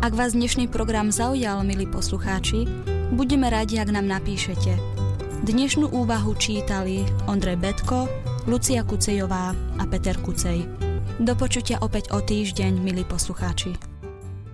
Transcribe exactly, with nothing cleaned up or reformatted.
Ak vás dnešný program zaujal, milí poslucháči, budeme radi, ak nám napíšete. Dnešnú úvahu čítali Ondrej Betko, Lucia Kucejová a Peter Kucej. Do počutia opäť o týždeň, milí poslucháči.